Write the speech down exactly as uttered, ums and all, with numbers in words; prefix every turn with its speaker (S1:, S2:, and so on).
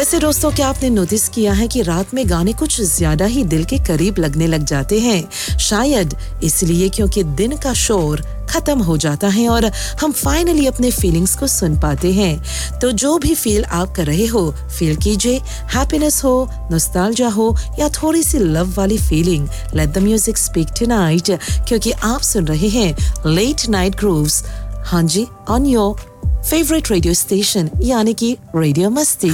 S1: वैसे दोस्तों, क्या आपने नोटिस किया है कि रात में गाने कुछ ज्यादा ही दिल के करीब लगने लग जाते हैं? शायद इसलिए क्योंकि दिन का शोर खत्म हो जाता है और हम फाइनली अपने फीलिंग्स को सुन पाते हैं। तो जो भी फील आप कर रहे हो, फील कीजिए। हैप्पीनेस हो, नॉस्टैल्जिया हो या थोड़ी सी लव वाली feeling, let the music speak tonight, क्योंकि आप सुन रहे हैं लेट नाइट ग्रूव्स। हाँ जी, on your favourite radio station यानी कि रेडियो मस्ती।